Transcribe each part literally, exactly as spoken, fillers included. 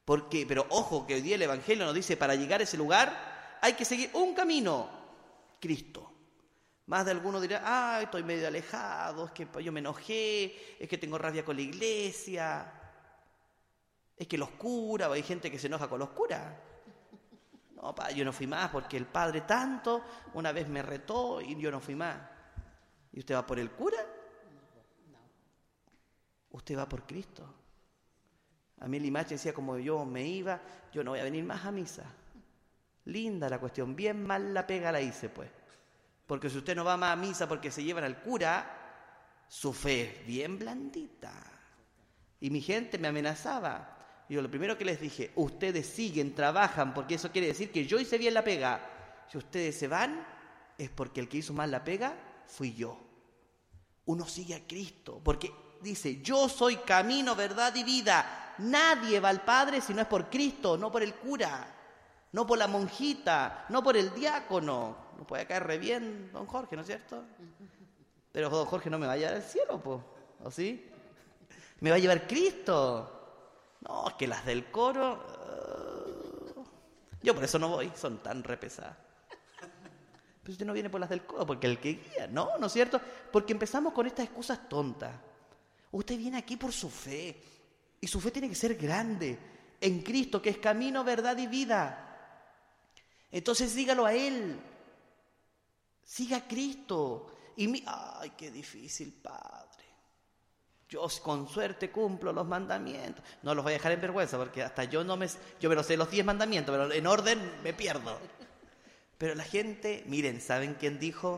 Porque, pero ojo, que hoy día el Evangelio nos dice, para llegar a ese lugar hay que seguir un camino, Cristo. Más de alguno dirá, ah, estoy medio alejado, es que yo me enojé, es que tengo rabia con la iglesia, es que los curas, o hay gente que se enoja con los curas. No, pa, yo no fui más porque el padre tanto, una vez me retó y yo no fui más. ¿Y usted va por el cura? Usted va por Cristo. A mí la imagen decía, como yo me iba, yo no voy a venir más a misa. Linda la cuestión, bien mal la pega la hice pues. Porque si usted no va más a misa porque se llevan al cura, su fe es bien blandita. Y mi gente me amenazaba. Yo lo primero que les dije, ustedes siguen, trabajan, porque eso quiere decir que yo hice bien la pega. Si ustedes se van, es porque el que hizo mal la pega fui yo. Uno sigue a Cristo, porque dice, yo soy camino, verdad y vida. Nadie va al Padre si no es por Cristo, no por el cura, no por la monjita, no por el diácono. Nos puede caer re bien don Jorge, ¿no es cierto? Pero don Jorge no me va a llevar al cielo, po, ¿o sí? ¿Me va a llevar Cristo? No, es que las del coro... Uh... Yo por eso no voy, son tan repesadas. Pero usted no viene por las del coro, porque el que guía, ¿no? ¿No es cierto? Porque empezamos con estas excusas tontas. Usted viene aquí por su fe, y su fe tiene que ser grande, en Cristo, que es camino, verdad y vida. Entonces sígalo a Él. Siga a Cristo. Y mi... ¡Ay, qué difícil, Padre! Yo con suerte cumplo los mandamientos. No los voy a dejar en vergüenza, porque hasta yo no me... Yo me lo sé los diez mandamientos, pero en orden me pierdo. Pero la gente, miren, ¿saben quién dijo?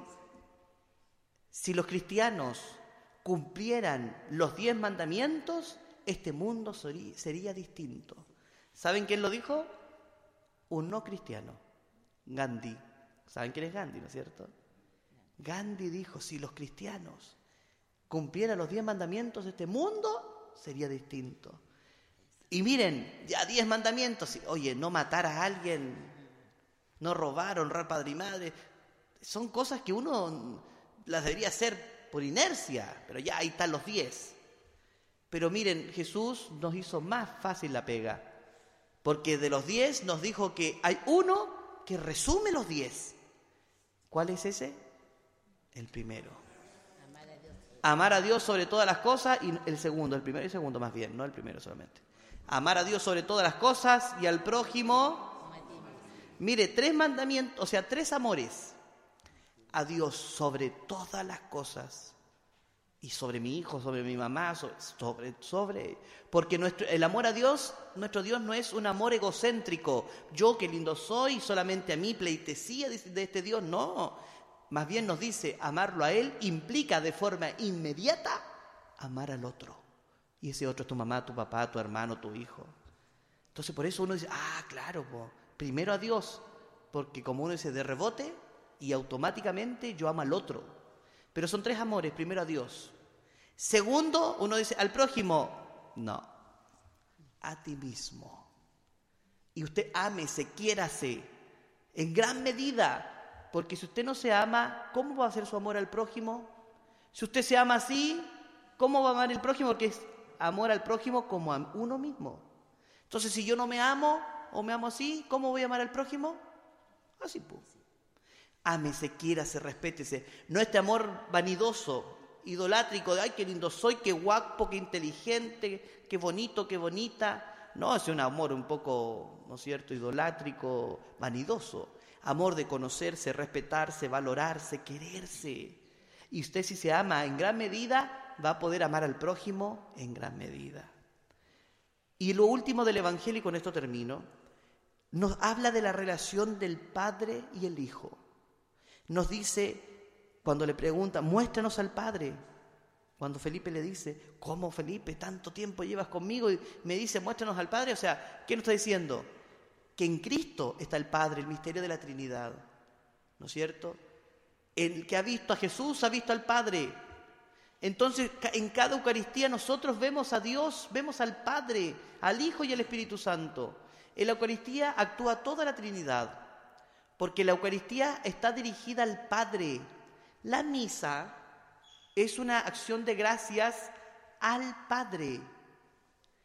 Si los cristianos cumplieran los diez mandamientos, este mundo sería distinto. ¿Saben quién lo dijo? Un no cristiano, Gandhi. ¿Saben quién es Gandhi, no es cierto? Gandhi dijo, si los cristianos cumplieran los diez mandamientos de este mundo, sería distinto. Y miren, ya diez mandamientos, oye, no matar a alguien, no robar, honrar padre y madre, son cosas que uno las debería hacer por inercia, pero ya ahí están los diez. Pero miren, Jesús nos hizo más fácil la pega, porque de los diez nos dijo que hay uno que resume los diez. ¿Cuál es ese? El primero. Amar a Dios. Amar a Dios sobre todas las cosas, y el segundo, el primero y el segundo más bien, no el primero solamente. Amar a Dios sobre todas las cosas y al prójimo. Mire, tres mandamientos, o sea, tres amores. A Dios sobre todas las cosas. Y sobre mi hijo, sobre mi mamá, sobre, sobre, sobre porque nuestro, el amor a Dios, nuestro Dios no es un amor egocéntrico. Yo qué lindo soy, solamente a mí pleitesía de, de este Dios, no. Más bien nos dice, amarlo a Él implica de forma inmediata amar al otro. Y ese otro es tu mamá, tu papá, tu hermano, tu hijo. Entonces por eso uno dice, ah, claro, po, primero a Dios, porque como uno dice de rebote y automáticamente yo amo al otro. Pero son tres amores, primero a Dios. Segundo, uno dice al prójimo, no, a ti mismo. Y usted ámese, quiérase, en gran medida, porque si usted no se ama, ¿cómo va a hacer su amor al prójimo? Si usted se ama así, ¿cómo va a amar al prójimo? Porque es amor al prójimo como a uno mismo. Entonces, si yo no me amo o me amo así, ¿cómo voy a amar al prójimo? Así pues. Ámese, quiérase, respétese. No este amor vanidoso, idolátrico, de ay, qué lindo soy, qué guapo, qué inteligente, qué bonito, qué bonita. No, es un amor un poco, ¿no es cierto?, idolátrico, vanidoso. Amor de conocerse, respetarse, valorarse, quererse. Y usted, si se ama en gran medida, va a poder amar al prójimo en gran medida. Y lo último del Evangelio, y con esto termino, nos habla de la relación del Padre y el Hijo. Nos dice, cuando le pregunta, muéstranos al Padre. Cuando Felipe le dice, ¿cómo, Felipe? Tanto tiempo llevas conmigo y me dice, muéstranos al Padre. O sea, ¿qué nos está diciendo? Que en Cristo está el Padre, el misterio de la Trinidad. ¿No es cierto? El que ha visto a Jesús ha visto al Padre. Entonces, en cada Eucaristía nosotros vemos a Dios, vemos al Padre, al Hijo y al Espíritu Santo. En la Eucaristía actúa toda la Trinidad. Porque la Eucaristía está dirigida al Padre. La misa es una acción de gracias al Padre.